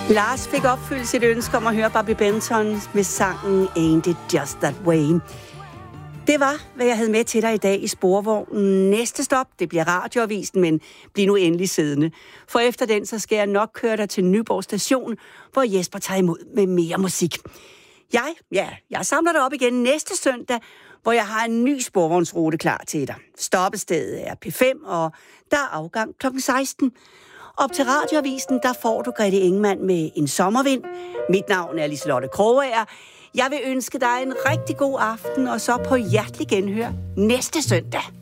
Lars fik opfyldt sit ønske om at høre Bobby Benton med sangen Ain't It Just That Way. Det var, hvad jeg havde med til dig i dag i Sporvognen. Næste stop, det bliver Radioavisen, men bliv nu endelig siddende. For efter den, så skal jeg nok køre dig til Nyborg Station, hvor Jesper tager imod med mere musik. Jeg samler dig op igen næste søndag, hvor jeg har en ny sporvognsrute klar til dig. Stoppestedet er P5, og der er afgang kl. 16. Op til Radioavisen, der får du Grete Ingemann med En sommervind. Mit navn er Liselotte Krogager. Jeg vil ønske dig en rigtig god aften, og så på hjertelig genhør næste søndag.